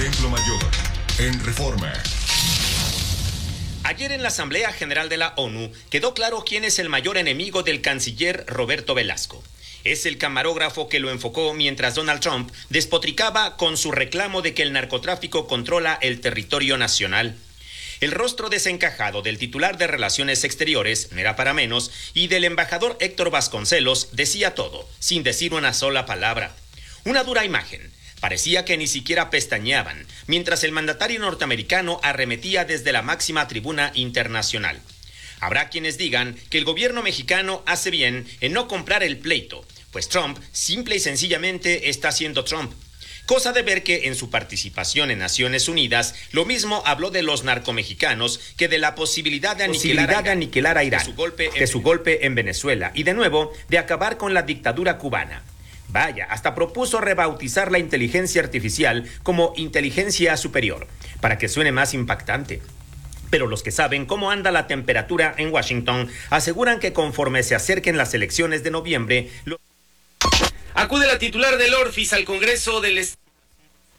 Templo Mayor, en Reforma. Ayer en la Asamblea General de la ONU quedó claro quién es el mayor enemigo del canciller Roberto Velasco. Es el camarógrafo que lo enfocó mientras Donald Trump despotricaba con su reclamo de que el narcotráfico controla el territorio nacional. El rostro desencajado del titular de Relaciones Exteriores, no era para menos, y del embajador Héctor Vasconcelos decía todo, sin decir una sola palabra. Una dura imagen. Parecía que ni siquiera pestañeaban, mientras el mandatario norteamericano arremetía desde la máxima tribuna internacional. Habrá quienes digan que el gobierno mexicano hace bien en no comprar el pleito, pues Trump simple y sencillamente está siendo Trump. Cosa de ver que en su participación en Naciones Unidas, lo mismo habló de los narcomexicanos que de la posibilidad de aniquilar a Irán, de su golpe en Venezuela y de nuevo de acabar con la dictadura cubana. Vaya, hasta propuso rebautizar la inteligencia artificial como inteligencia superior, para que suene más impactante. Pero los que saben cómo anda la temperatura en Washington aseguran que conforme se acerquen las elecciones de noviembre... Acude la titular del Orfis al Congreso del Estado.